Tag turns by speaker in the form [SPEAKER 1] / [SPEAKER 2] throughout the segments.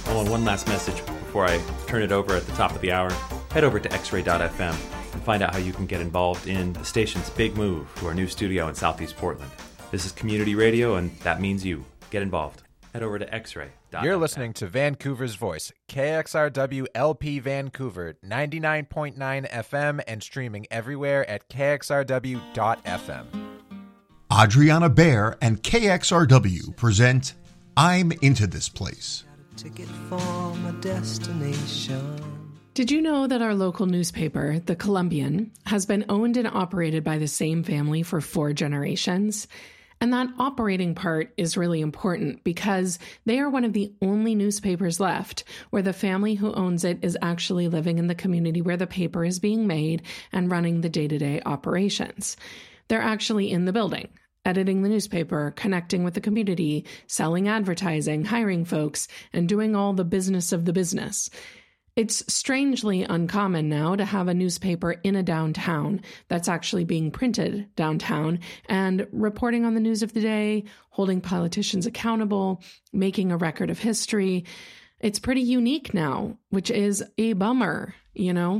[SPEAKER 1] Oh, and one last message before I turn it over at the top of the hour. Head over to xray.fm and find out how you can get involved in the station's big move to our new studio in Southeast Portland. This is community radio, and that means you. Get involved. Head over to xray.fm.
[SPEAKER 2] You're listening to Vancouver's Voice, KXRW LP Vancouver, 99.9 FM, and streaming everywhere at kxrw.fm.
[SPEAKER 3] Adriana Baer and KXRW present I'm Into This Place.
[SPEAKER 4] Ticket for my destination.
[SPEAKER 5] Did you know that our local newspaper, The Columbian, has been owned and operated by the same family for 4 generations? And that operating part is really important because they are one of the only newspapers left where the family who owns it is actually living in the community where the paper is being made and running the day-to-day operations. They're actually in the building, editing the newspaper, connecting with the community, selling advertising, hiring folks, and doing all the business of the business. It's strangely uncommon now to have a newspaper in a downtown that's actually being printed downtown and reporting on the news of the day, holding politicians accountable, making a record of history. It's pretty unique now, which is a bummer, you know?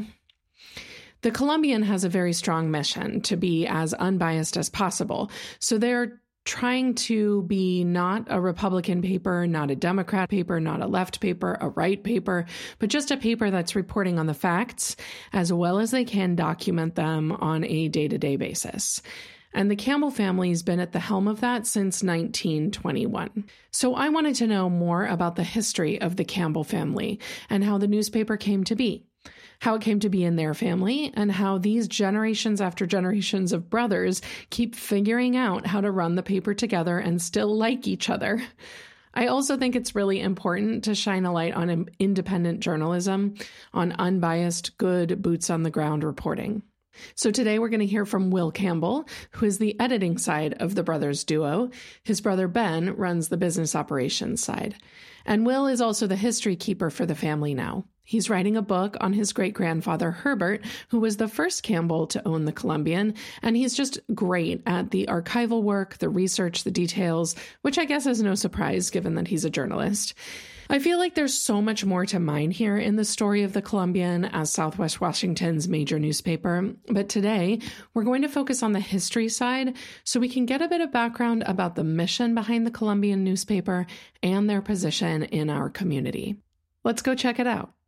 [SPEAKER 5] The Columbian has a very strong mission to be as unbiased as possible, so they're trying to be not a Republican paper, not a Democrat paper, not a left paper, a right paper, but just a paper that's reporting on the facts as well as they can document them on a day-to-day basis. And the Campbell family has been at the helm of that since 1921. So I wanted to know more about the history of the Campbell family and how the newspaper came to be, how it came to be in their family, and how these generations after generations of brothers keep figuring out how to run the paper together and still like each other. I also think it's really important to shine a light on independent journalism, on unbiased, good, boots-on-the-ground reporting. So today we're going to hear from Will Campbell, who is the editing side of the brothers duo. His brother Ben runs the business operations side. And Will is also the history keeper for the family now. He's writing a book on his great-grandfather Herbert, who was the first Campbell to own the Columbian, and he's just great at the archival work, the research, the details, which I guess is no surprise given that he's a journalist. I feel like there's so much more to mine here in the story of the Columbian as Southwest Washington's major newspaper, but today we're going to focus on the history side so we can get a bit of background about the mission behind the Columbian newspaper and their position in our community. Let's go check it out.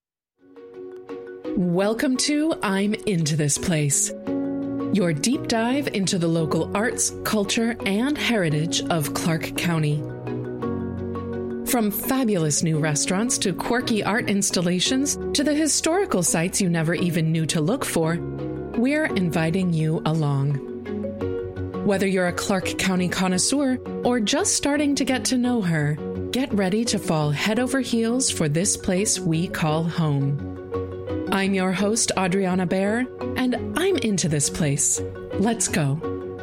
[SPEAKER 5] Welcome to I'm Into This Place, your deep dive into the local arts, culture, and heritage of Clark County. From fabulous new restaurants to quirky art installations to the historical sites you never even knew to look for, we're inviting you along. Whether you're a Clark County connoisseur or just starting to get to know her, get ready to fall head over heels for this place we call home. I'm your host, Adriana Baer, and I'm into this place. Let's go.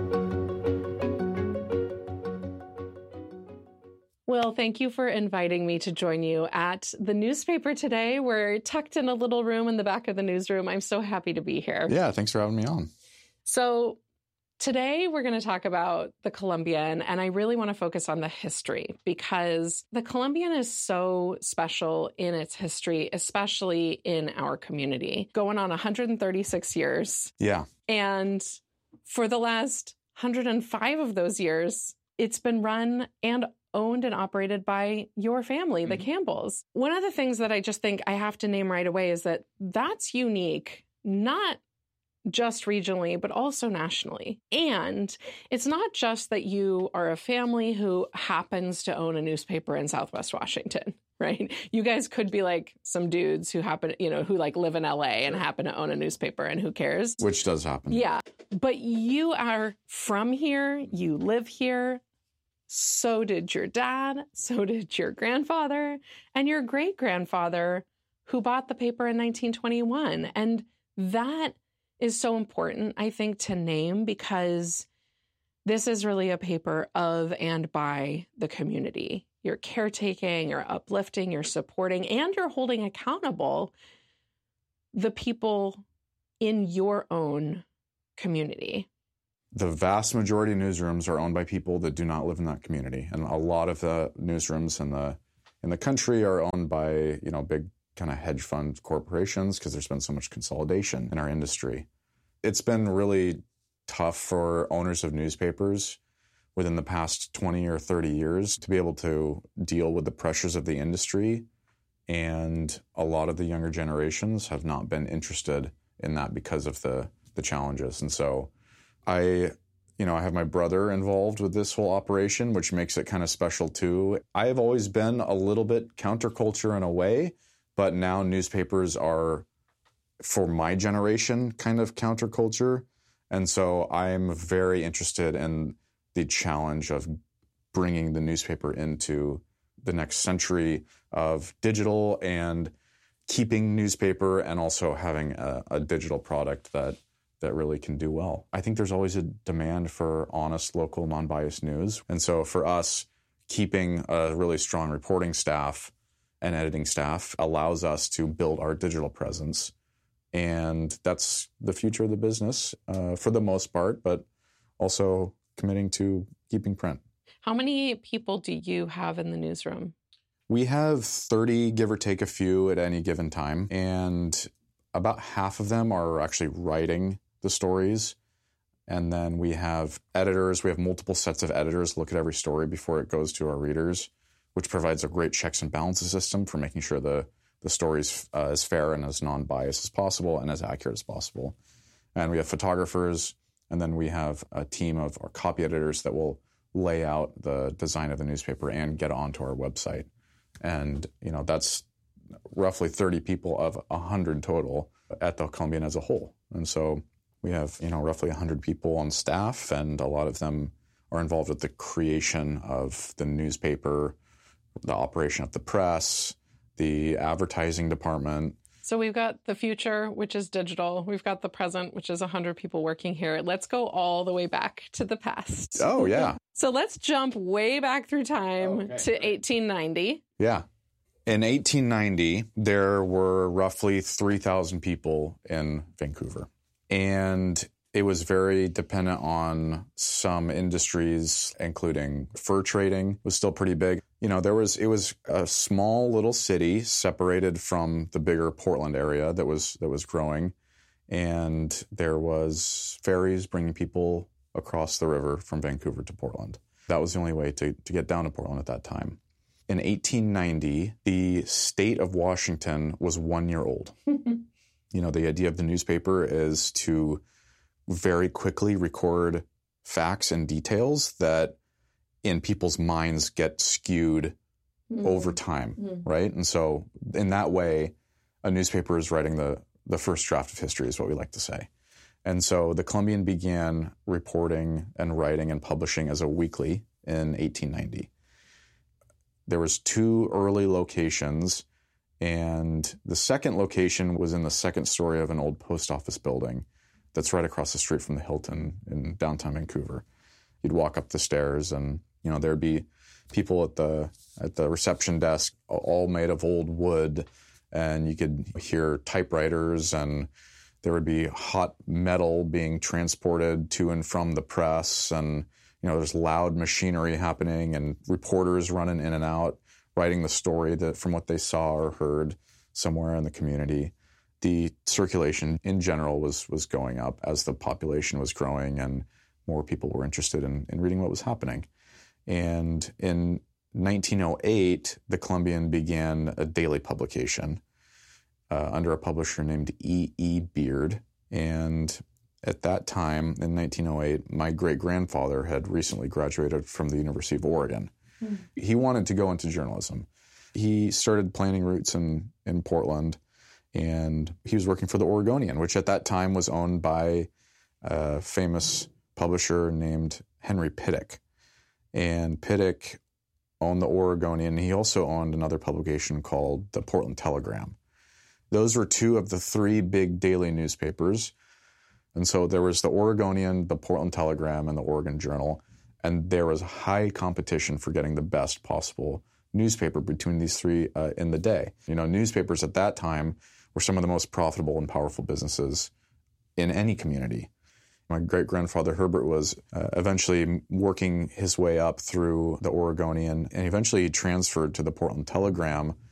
[SPEAKER 5] Will, thank you for inviting me to join you at the newspaper today. We're tucked in a little room in the back of the newsroom. I'm so happy to be here.
[SPEAKER 6] Yeah, thanks for having me on.
[SPEAKER 5] So today we're going to talk about the Columbian, and I really want to focus on the history because the Columbian is so special in its history, especially in our community. Going on 136 years.
[SPEAKER 6] Yeah.
[SPEAKER 5] And for the last 105 of those years, it's been run and owned and operated by your family, the Campbells. One of the things that I just think I have to name right away is that that's unique, not just regionally, but also nationally. And it's not just that you are a family who happens to own a newspaper in Southwest Washington, right? You guys could be like some dudes who happen, who like live in LA and happen to own a newspaper, and who cares?
[SPEAKER 6] Which does happen.
[SPEAKER 5] Yeah. But you are from here, you live here. So did your dad, so did your grandfather, and your great-grandfather who bought the paper in 1921. And that is so important, I think, to name because this is really a paper of and by the community. You're caretaking, you're uplifting, you're supporting, and you're holding accountable the people in your own community.
[SPEAKER 6] The vast majority of newsrooms are owned by people that do not live in that community. And a lot of the newsrooms and the in the country are owned by, big kind of hedge fund corporations because there's been so much consolidation in our industry. It's been really tough for owners of newspapers within the past 20 or 30 years to be able to deal with the pressures of the industry. And a lot of the younger generations have not been interested in that because of the challenges. And so I have my brother involved with this whole operation, which makes it kind of special too. I have always been a little bit counterculture in a way, but now newspapers are, for my generation, kind of counterculture. And so I'm very interested in the challenge of bringing the newspaper into the next century of digital and keeping newspaper and also having a digital product that really can do well. I think there's always a demand for honest, local, non-biased news. And so for us, keeping a really strong reporting staff and editing staff allows us to build our digital presence. And that's the future of the business for the most part, but also committing to keeping print.
[SPEAKER 5] How many people do you have in the newsroom?
[SPEAKER 6] We have 30, give or take a few at any given time. And about half of them are actually writing the stories. And then we have editors. We have multiple sets of editors look at every story before it goes to our readers, which provides a great checks and balances system for making sure the story is as fair and as non-biased as possible and as accurate as possible. And we have photographers, and then we have a team of our copy editors that will lay out the design of the newspaper and get onto our website. And, that's roughly 30 people of 100 total at the Columbian as a whole. And so we have, roughly 100 people on staff, and a lot of them are involved with the creation of the newspaper, the operation of the press, the advertising department.
[SPEAKER 5] So we've got the future, which is digital. We've got the present, which is 100 people working here. Let's go all the way back to the past.
[SPEAKER 6] Oh, yeah.
[SPEAKER 5] So let's jump way back through time to 1890.
[SPEAKER 6] Yeah. In 1890, there were roughly 3,000 people in Vancouver. And it was very dependent on some industries, including fur trading was still pretty big. It was a small little city separated from the bigger Portland area that was growing. And there was ferries bringing people across the river from Vancouver to Portland. That was the only way to get down to Portland at that time. In 1890, the state of Washington was 1 year old. The idea of the newspaper is to very quickly record facts and details that in people's minds get skewed over time, right? And so in that way, a newspaper is writing the first draft of history is what we like to say. And so the Columbian began reporting and writing and publishing as a weekly in 1890. There was 2 early locations, and the second location was in the second story of an old post office building that's right across the street from the Hilton in downtown Vancouver. You'd walk up the stairs and, there'd be people at the reception desk, all made of old wood, and you could hear typewriters, and there would be hot metal being transported to and from the press, and, there's loud machinery happening and reporters running in and out, writing the story from what they saw or heard somewhere in the community. The circulation in general was going up as the population was growing and more people were interested in reading what was happening. And in 1908, the Columbian began a daily publication under a publisher named E.E. Beard. And at that time, in 1908, my great-grandfather had recently graduated from the University of Oregon. He wanted to go into journalism. He started planting roots in Portland, and he was working for the Oregonian, which at that time was owned by a famous publisher named Henry Pittick. And Pittick owned the Oregonian. He also owned another publication called the Portland Telegram. Those were 2 of the 3 big daily newspapers. And so there was the Oregonian, the Portland Telegram, and the Oregon Journal. And there was high competition for getting the best possible newspaper between these 3 in the day. Newspapers at that time were some of the most profitable and powerful businesses in any community. My great-grandfather Herbert was eventually working his way up through the Oregonian, and eventually he transferred to the Portland Telegram